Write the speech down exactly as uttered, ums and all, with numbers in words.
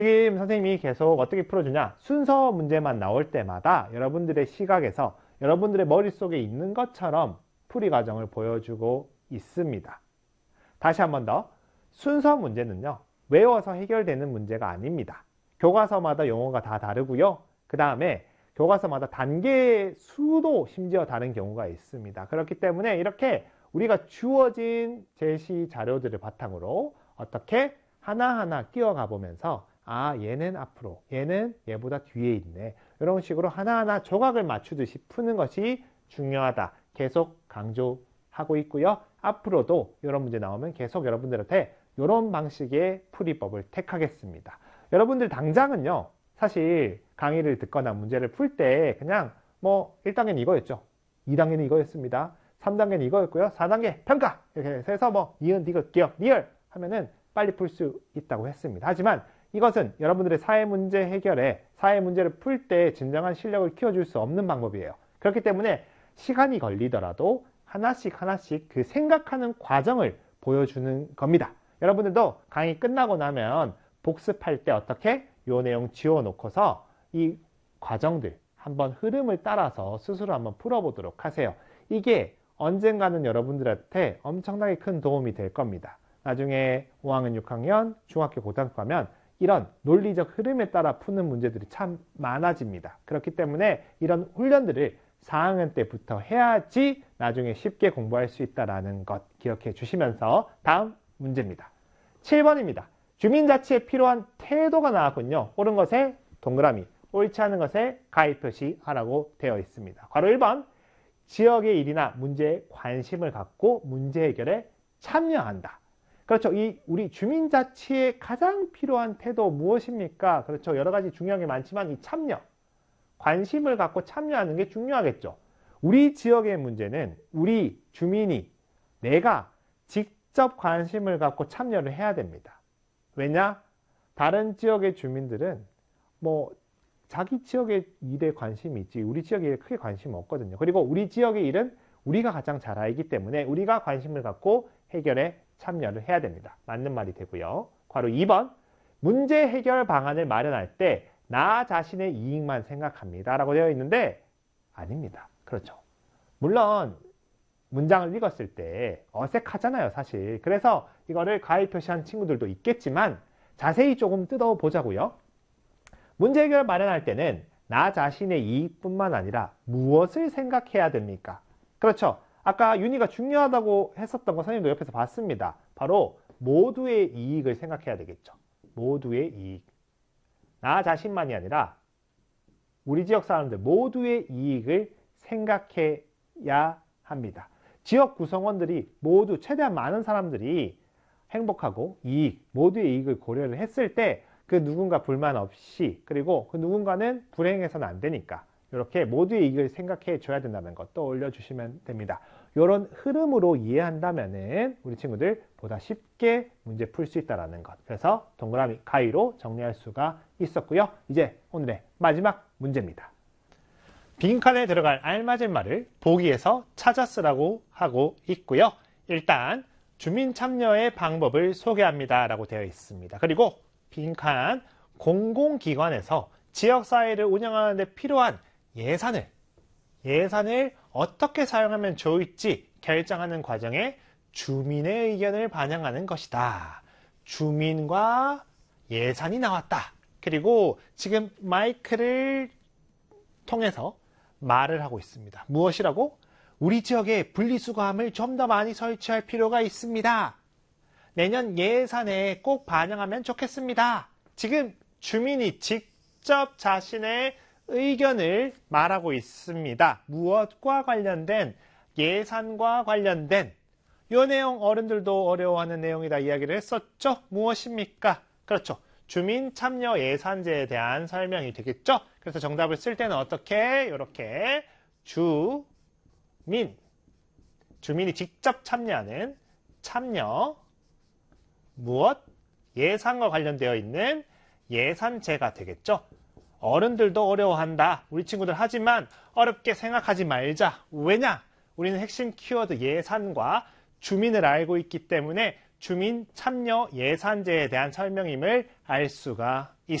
지금 선생님이 계속 어떻게 풀어주냐, 순서 문제만 나올 때마다 여러분들의 시각에서 여러분들의 머릿속에 있는 것처럼 풀이 과정을 보여주고 있습니다. 다시 한 번 더, 순서 문제는요 외워서 해결되는 문제가 아닙니다. 교과서마다 용어가 다 다르고요, 그 다음에 교과서마다 단계의 수도 심지어 다른 경우가 있습니다. 그렇기 때문에 이렇게 우리가 주어진 제시 자료들을 바탕으로 어떻게 하나하나 끼워가 보면서 아, 얘는 앞으로, 얘는 얘보다 뒤에 있네, 이런 식으로 하나하나 조각을 맞추듯이 푸는 것이 중요하다 계속 강조하고 있고요. 앞으로도 이런 문제 나오면 계속 여러분들한테 이런 방식의 풀이법을 택하겠습니다. 여러분들 당장은요 사실 강의를 듣거나 문제를 풀 때 그냥 뭐 일 단계는 이거였죠, 이 단계는 이거였습니다, 삼 단계는 이거였고요, 사 단계 평가 이렇게 해서 뭐 니은, 디귿, 기역, 리을 하면은 빨리 풀 수 있다고 했습니다. 하지만 이것은 여러분들의 사회 문제 해결에, 사회 문제를 풀 때 진정한 실력을 키워줄 수 없는 방법이에요. 그렇기 때문에 시간이 걸리더라도 하나씩 하나씩 그 생각하는 과정을 보여주는 겁니다. 여러분들도 강의 끝나고 나면 복습할 때 어떻게 요 내용 지워놓고서 이 과정들 한번 흐름을 따라서 스스로 한번 풀어보도록 하세요. 이게 언젠가는 여러분들한테 엄청나게 큰 도움이 될 겁니다. 나중에 오 학년, 육 학년, 중학교, 고등학교 가면 이런 논리적 흐름에 따라 푸는 문제들이 참 많아집니다. 그렇기 때문에 이런 훈련들을 사 학년 때부터 해야지 나중에 쉽게 공부할 수 있다는 것 기억해 주시면서 다음 문제입니다. 칠 번입니다. 주민자치에 필요한 태도가 나왔군요. 옳은 것에 동그라미, 옳지 않은 것에 가위 표시하라고 되어 있습니다. 괄호 일 번, 지역의 일이나 문제에 관심을 갖고 문제 해결에 참여한다. 그렇죠. 이 우리 주민자치에 가장 필요한 태도 무엇입니까? 그렇죠. 여러 가지 중요한 게 많지만 이 참여, 관심을 갖고 참여하는 게 중요하겠죠. 우리 지역의 문제는 우리 주민이 내가 직접 관심을 갖고 참여를 해야 됩니다. 왜냐? 다른 지역의 주민들은 뭐 자기 지역의 일에 관심이 있지 우리 지역의 일에 크게 관심이 없거든요. 그리고 우리 지역의 일은 우리가 가장 잘 알기 때문에 우리가 관심을 갖고 해결에 참여를 해야 됩니다. 맞는 말이 되고요. 괄호 이 번, 문제 해결 방안을 마련할 때 나 자신의 이익만 생각합니다 라고 되어 있는데 아닙니다. 그렇죠. 물론 문장을 읽었을 때 어색하잖아요 사실. 그래서 이거를 가위 표시한 친구들도 있겠지만 자세히 조금 뜯어보자고요. 문제 해결 마련할 때는 나 자신의 이익뿐만 아니라 무엇을 생각해야 됩니까? 그렇죠. 아까 윤희가 중요하다고 했었던 거 선생님도 옆에서 봤습니다. 바로 모두의 이익을 생각해야 되겠죠. 모두의 이익. 나 자신만이 아니라 우리 지역 사람들 모두의 이익을 생각해야 합니다. 지역 구성원들이 모두 최대한 많은 사람들이 행복하고 이익, 모두의 이익을 고려를 했을 때 그 누군가 불만 없이, 그리고 그 누군가는 불행해서는 안 되니까 이렇게 모두의 이익을 생각해 줘야 된다는 것 떠올려 주시면 됩니다. 이런 흐름으로 이해한다면은 우리 친구들 보다 쉽게 문제 풀 수 있다는 것. 그래서 동그라미 가위로 정리할 수가 있었고요. 이제 오늘의 마지막 문제입니다. 빈칸에 들어갈 알맞은 말을 보기에서 찾아 쓰라고 하고 있고요. 일단 주민 참여의 방법을 소개합니다 라고 되어 있습니다. 그리고 빈칸, 공공기관에서 지역사회를 운영하는 데 필요한 예산을 예산을 어떻게 사용하면 좋을지 결정하는 과정에 주민의 의견을 반영하는 것이다. 주민과 예산이 나왔다. 그리고 지금 마이크를 통해서 말을 하고 있습니다. 무엇이라고? 우리 지역에 분리수거함을 좀 더 많이 설치할 필요가 있습니다. 내년 예산에 꼭 반영하면 좋겠습니다. 지금 주민이 직접 자신의 의견을 말하고 있습니다. 무엇과 관련된, 예산과 관련된 이 내용 어른들도 어려워하는 내용이다 이야기를 했었죠. 무엇입니까? 그렇죠. 주민 참여 예산제에 대한 설명이 되겠죠. 그래서 정답을 쓸 때는 어떻게? 이렇게 주민, 주민이 직접 참여하는 참여 무엇? 예산과 관련되어 있는 예산제가 되겠죠. 어른들도 어려워한다. 우리 친구들 하지만 어렵게 생각하지 말자. 왜냐? 우리는 핵심 키워드 예산과 주민을 알고 있기 때문에 주민 참여 예산제에 대한 설명임을 알 수가 있습니다.